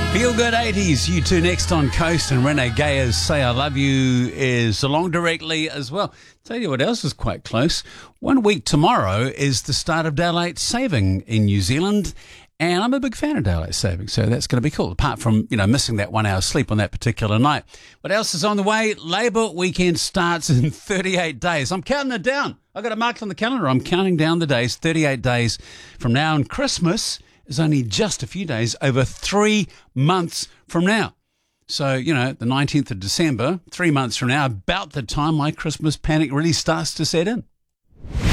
Feel Good 80s, you two next on Coast, and Renee Gayer's Say I Love You is along directly as well. Tell you what else is quite close. 1 week tomorrow is the start of daylight saving in New Zealand, and I'm a big fan of daylight saving, so that's going to be cool, apart from, missing that 1 hour sleep on that particular night. What else is on the way? Labour weekend starts in 38 days. I'm counting it down. I got it marked on the calendar. I'm counting down the days, 38 days from now, and Christmas is only just a few days over 3 months from now. So, the 19th of December, 3 months from now, about the time my Christmas panic really starts to set in.